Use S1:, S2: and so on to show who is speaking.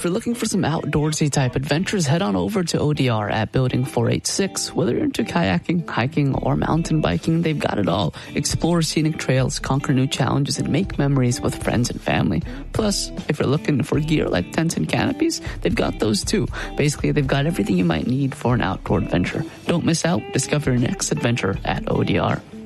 S1: if you're looking for some outdoorsy type adventures, head on over to ODR at Building 486. Whether you're into kayaking, hiking, or mountain biking, they've got it all. Explore scenic trails, conquer new challenges, and make memories with friends and family. Plus, if you're looking for gear like tents and canopies, they've got those too. Basically, they've got everything you might need for an outdoor adventure. Don't miss out. Discover your next adventure at ODR.